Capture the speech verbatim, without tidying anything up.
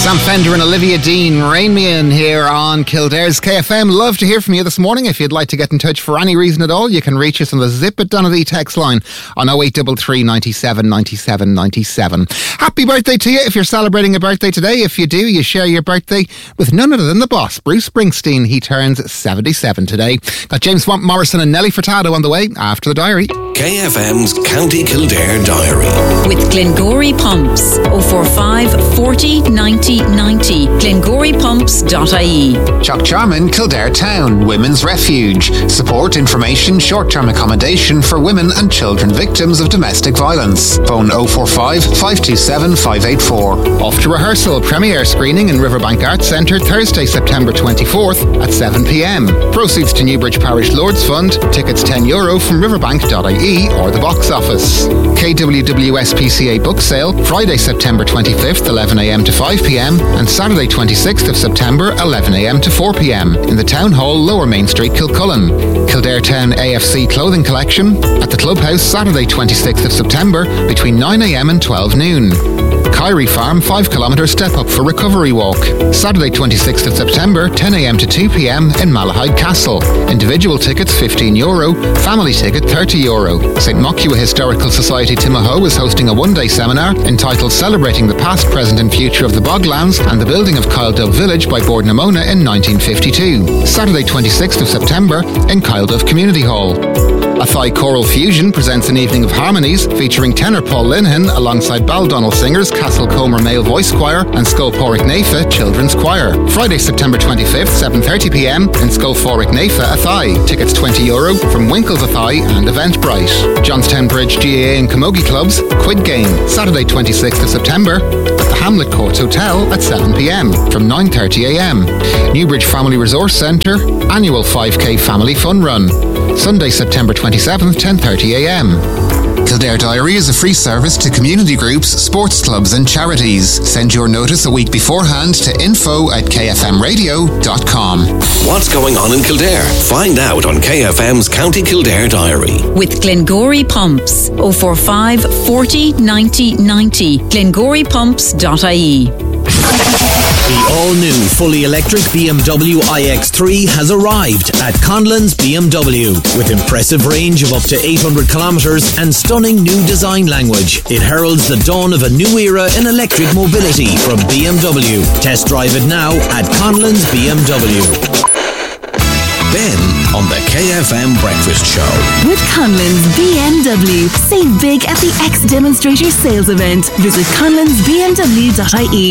Sam Fender and Olivia Dean, Rain Me In here on Kildare's K F M. Love to hear from you this morning. If you'd like to get in touch for any reason at all, you can reach us on the Zip It Donnelly text line on oh eight three three, nine seven, nine seven nine seven. Happy birthday to you if you're celebrating a birthday today. If you do, you share your birthday with none other than the boss, Bruce Springsteen. He turns seventy-seven today. Got James Swamp Morrison and Nelly Furtado on the way after the diary. K F M's County Kildare Diary. With Glengory Pumps, oh four five, forty, ninety, ninety, glengory pumps dot I E. Chuck Charman, Kildare Town, Women's Refuge. Support, information, short-term accommodation for women and children victims of domestic violence. Phone oh four five, five two seven, five eight four. Off to rehearsal, premiere screening in Riverbank Arts Centre Thursday, September twenty-fourth at seven p m. Proceeds to Newbridge Parish Lords Fund. Tickets ten euro from riverbank dot I E or the box office. K W W S P C A book sale Friday, September twenty-fifth, eleven a m to five p m and Saturday, twenty-sixth of September, eleven a m to four p m in the Town Hall, Lower Main Street, Kilcullen. Kildare Town A F C clothing collection at the Clubhouse Saturday, twenty-sixth of September between nine a m and twelve noon. Kyrie Farm five kilometre step up for recovery walk. Saturday, twenty-sixth of September, ten a m to two p m in Malahide Castle. Individual tickets fifteen euro, family ticket thirty euro. St Mochua Historical Society Timahoe is hosting a one-day seminar entitled Celebrating the Past, Present and Future of the Boglands and the Building of Kyledove Village by Bordnamona in nineteen fifty-two. Saturday, twenty-sixth of September in Kyledove Community Hall. Athy Choral Fusion presents an evening of harmonies featuring tenor Paul Linhan alongside Baldonnell Singers, Castle Comer Male Voice Choir and Sculporic Nafa Children's Choir. Friday, September twenty-fifth, seven thirty p m in Sculporic Nafa, Athy. Tickets twenty euro from Winkles Athy and Eventbrite. Johnstown Bridge G A A and Camogie Clubs Quid Game. Saturday, twenty-sixth of September at the Hamlet Courts Hotel at seven p m from nine thirty a m. Newbridge Family Resource Centre Annual five k Family Fun Run. Sunday, September twenty-seventh, ten thirty a m. Kildare Diary is a free service to community groups, sports clubs and charities. Send your notice a week beforehand to info at k f m radio dot com. What's going on in Kildare? Find out on K F M's County Kildare Diary. With Glengory Pumps, oh four five, forty, ninety, ninety, glengory pumps dot I E. The all-new fully electric B M W i X three has arrived at Conlon's B M W. With impressive range of up to eight hundred kilometres and stunning new design language, it heralds the dawn of a new era in electric mobility from B M W. Test drive it now at Conlon's B M W. Ben on the K F M Breakfast Show. With Conlon's B M W. Save big at the X Demonstrator Sales Event. Visit conlons b m w dot I E.